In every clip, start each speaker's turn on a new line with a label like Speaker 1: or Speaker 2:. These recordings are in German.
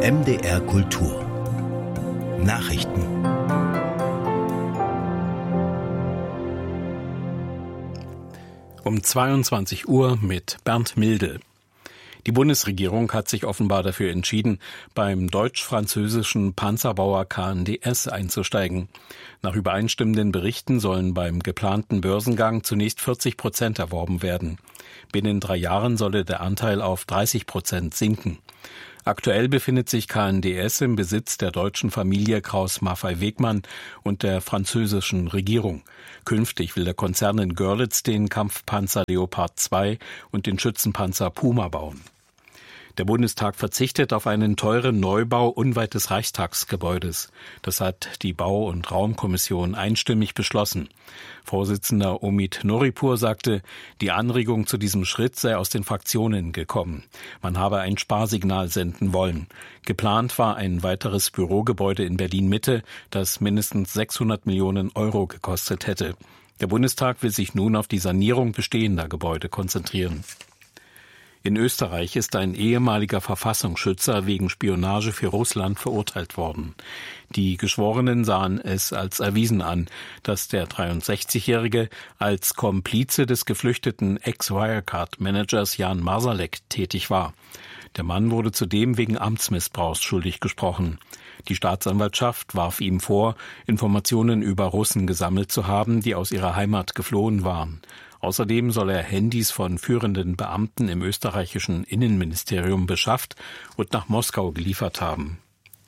Speaker 1: MDR Kultur Nachrichten. Um 22 Uhr mit Bernd Milde. Die Bundesregierung hat sich offenbar dafür entschieden, beim deutsch-französischen Panzerbauer KNDS einzusteigen. Nach übereinstimmenden Berichten sollen beim geplanten Börsengang zunächst 40% erworben werden. Binnen 3 Jahren solle der Anteil auf 30% sinken. Aktuell befindet sich KNDS im Besitz der deutschen Familie Krauss-Maffei-Wegmann und der französischen Regierung. Künftig will der Konzern in Görlitz den Kampfpanzer Leopard 2 und den Schützenpanzer Puma bauen. Der Bundestag verzichtet auf einen teuren Neubau unweit des Reichstagsgebäudes. Das hat die Bau- und Raumkommission einstimmig beschlossen. Vorsitzender Omid Noripur sagte, die Anregung zu diesem Schritt sei aus den Fraktionen gekommen. Man habe ein Sparsignal senden wollen. Geplant war ein weiteres Bürogebäude in Berlin-Mitte, das mindestens 600 Millionen Euro gekostet hätte. Der Bundestag will sich nun auf die Sanierung bestehender Gebäude konzentrieren. In Österreich ist ein ehemaliger Verfassungsschützer wegen Spionage für Russland verurteilt worden. Die Geschworenen sahen es als erwiesen an, dass der 63-Jährige als Komplize des geflüchteten Ex-Wirecard-Managers Jan Marsalek tätig war. Der Mann wurde zudem wegen Amtsmissbrauchs schuldig gesprochen. Die Staatsanwaltschaft warf ihm vor, Informationen über Russen gesammelt zu haben, die aus ihrer Heimat geflohen waren. Außerdem soll er Handys von führenden Beamten im österreichischen Innenministerium beschafft und nach Moskau geliefert haben.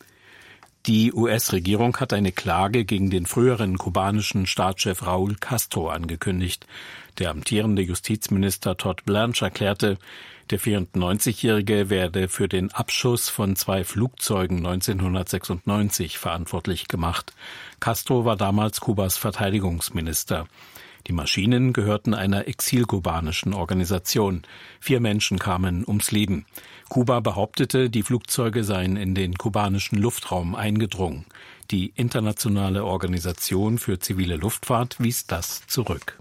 Speaker 1: Die US-Regierung hat eine Klage gegen den früheren kubanischen Staatschef Raúl Castro angekündigt. Der amtierende Justizminister Todd Blanche erklärte, der 94-Jährige werde für den Abschuss von 2 Flugzeugen 1996 verantwortlich gemacht. Castro war damals Kubas Verteidigungsminister. Die Maschinen gehörten einer exilkubanischen Organisation. 4 Menschen kamen ums Leben. Kuba behauptete, die Flugzeuge seien in den kubanischen Luftraum eingedrungen. Die Internationale Organisation für zivile Luftfahrt wies das zurück.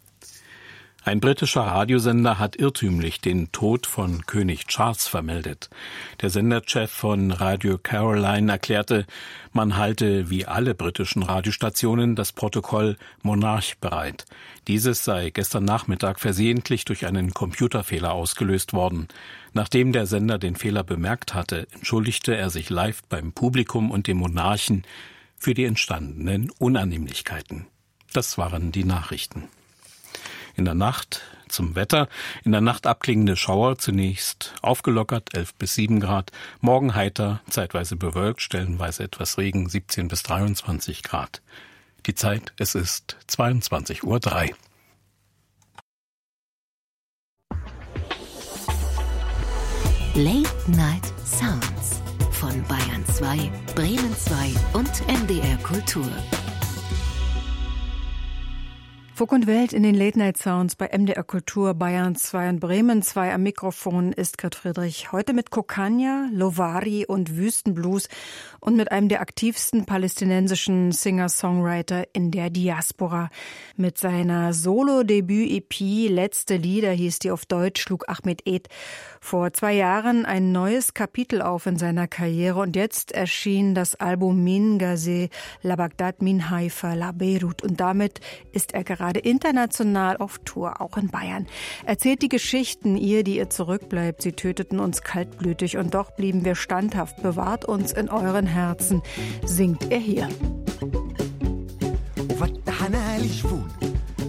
Speaker 1: Ein britischer Radiosender hat irrtümlich den Tod von König Charles vermeldet. Der Senderchef von Radio Caroline erklärte, man halte wie alle britischen Radiostationen das Protokoll Monarch bereit. Dieses sei gestern Nachmittag versehentlich durch einen Computerfehler ausgelöst worden. Nachdem der Sender den Fehler bemerkt hatte, entschuldigte er sich live beim Publikum und dem Monarchen für die entstandenen Unannehmlichkeiten. Das waren die Nachrichten. In der Nacht zum Wetter. In der Nacht abklingende Schauer, zunächst aufgelockert, 11 bis 7 Grad. Morgen heiter, zeitweise bewölkt, stellenweise etwas Regen, 17 bis 23 Grad. Die Zeit, es ist 22:03 Uhr.
Speaker 2: Late Night Sounds von Bayern 2, Bremen 2 und MDR Kultur.
Speaker 3: Funk und Welt in den Late Night Sounds bei MDR Kultur, Bayern 2 und Bremen 2. Am Mikrofon ist Gerd Friedrich. Heute mit Kokania, Lovari und Wüstenblues und mit einem der aktivsten palästinensischen Singer-Songwriter in der Diaspora. Mit seiner Solo-Debüt-EP Letzte Lieder hieß die auf Deutsch, schlug Ahmed Eid vor 2 Jahren ein neues Kapitel auf in seiner Karriere und jetzt erschien das Album Min Gazeh, La Bagdad, Min Haifa, La Beirut und damit ist er gerade international auf Tour, auch in Bayern. Erzählt die Geschichten, die ihr zurückbleibt. Sie töteten uns kaltblütig und doch blieben wir standhaft. Bewahrt uns in euren Herzen, singt er hier.